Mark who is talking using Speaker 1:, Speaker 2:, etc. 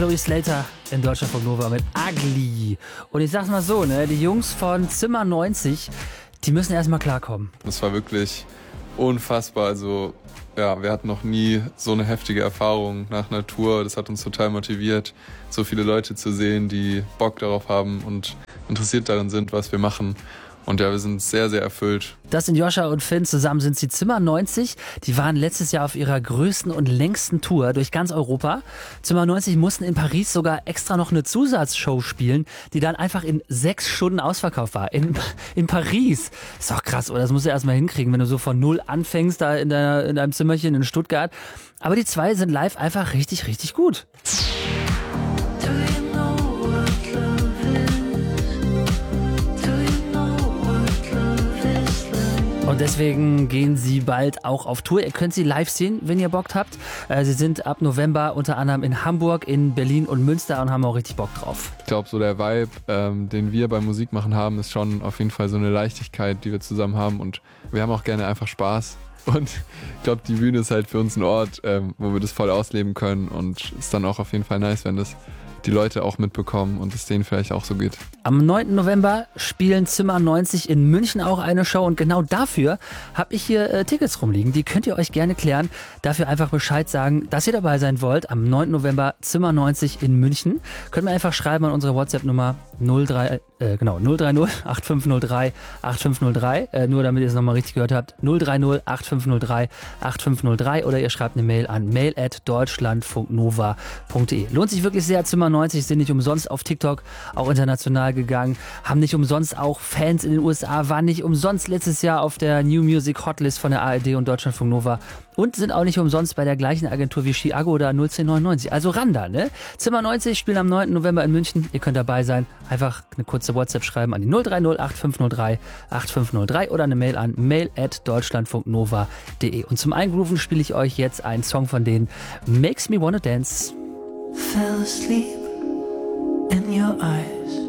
Speaker 1: Chloe Slater in Deutschlandfunk Nova mit Ugly. Und ich sag's mal so, ne, die Jungs von Zimmer 90, die müssen erstmal klarkommen.
Speaker 2: Das war wirklich unfassbar. Also, ja, wir hatten noch nie so eine heftige Erfahrung nach einer Tour. Das hat uns total motiviert, so viele Leute zu sehen, die Bock darauf haben und interessiert darin sind, was wir machen. Und ja, wir sind sehr, sehr erfüllt.
Speaker 1: Das sind Joscha und Finn, zusammen sind sie Zimmer 90. Die waren letztes Jahr auf ihrer größten und längsten Tour durch ganz Europa. Zimmer 90 mussten in Paris sogar extra noch eine Zusatzshow spielen, die dann einfach in 6 Stunden ausverkauft war. In Paris. Ist doch krass, oder? Das musst du erst mal hinkriegen, wenn du so von null anfängst, da in deinem Zimmerchen in Stuttgart. Aber die zwei sind live einfach richtig, richtig gut. Und deswegen gehen sie bald auch auf Tour. Ihr könnt sie live sehen, wenn ihr Bock habt. Sie sind ab November unter anderem in Hamburg, in Berlin und Münster und haben auch richtig Bock drauf.
Speaker 2: Ich glaube, so der Vibe, den wir beim Musikmachen haben, ist schon auf jeden Fall so eine Leichtigkeit, die wir zusammen haben. Und wir haben auch gerne einfach Spaß. Und ich glaube, die Bühne ist halt für uns ein Ort, wo wir das voll ausleben können. Und ist dann auch auf jeden Fall nice, wenn das die Leute auch mitbekommen und es denen vielleicht auch so geht.
Speaker 1: Am 9. November spielen Zimmer 90 in München auch eine Show und genau dafür habe ich hier Tickets rumliegen. Die könnt ihr euch gerne klären. Dafür einfach Bescheid sagen, dass ihr dabei sein wollt. Am 9. November Zimmer 90 in München. Könnt ihr einfach schreiben an unsere WhatsApp-Nummer 030 8503 8503. Nur damit ihr es nochmal richtig gehört habt. 030 8503 8503 oder ihr schreibt eine Mail an mail@deutschlandfunknova.de. Lohnt sich wirklich sehr. Zimmer 90 sind nicht umsonst auf TikTok auch international gegangen, haben nicht umsonst auch Fans in den USA, waren nicht umsonst letztes Jahr auf der New Music Hotlist von der ARD und Deutschlandfunk Nova und sind auch nicht umsonst bei der gleichen Agentur wie Chiago oder 01099. Also ran da, ne? Zimmer 90 spielen am 9. November in München. Ihr könnt dabei sein. Einfach eine kurze WhatsApp schreiben an die 030 8503 8503 oder eine Mail an mail@deutschlandfunknova.de. Und zum Eingrooven spiele ich euch jetzt einen Song von denen, Makes Me Wanna Dance.
Speaker 3: Fell asleep in your eyes.